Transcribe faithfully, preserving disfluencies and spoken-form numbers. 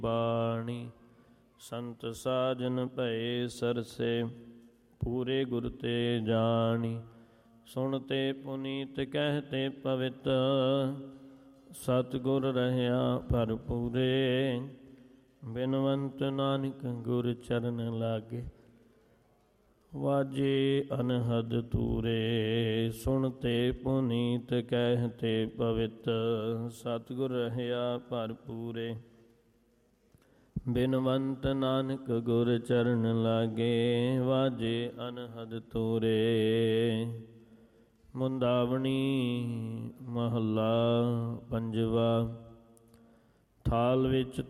ਬਾਣੀ ਸੰਤ ਸਾਜਨ ਭਏ ਸਰਸੇ, ਪੂਰੇ ਗੁਰ ਤੇ ਜਾਣੀ। ਸੁਣਤੇ ਪੁਨੀਤ ਕਹਿਤੇ ਪਵਿੱਤ, ਸਤਿਗੁਰ ਰਹਿਆ ਭਰਪੂਰੇ। ਬਿਨਵੰਤ ਨਾਨਕ ਗੁਰ ਚਰਨ ਲਾਗੇ, ਵਾਜੇ ਅਨਹਦ ਤੂਰੇ। ਸੁਣਤੇ ਪੁਨੀਤ ਕਹਿਤੇ ਪਵਿੱਤ, ਸਤਿਗੁਰ ਰਹਿਆ ਭਰਪੂਰੇ। ਬਿਨਵੰਤ ਨਾਨਕ ਗੁਰ ਚਰਨ ਲਾਗੇ, ਵਾਜੇ ਅਨਹਦ ਤੂਰੇ। ਮੁੰਦਾਵਣੀ ਮਹੱਲਾ ਪੰਜਵਾ। ਥਾਲ ਵਿੱਚ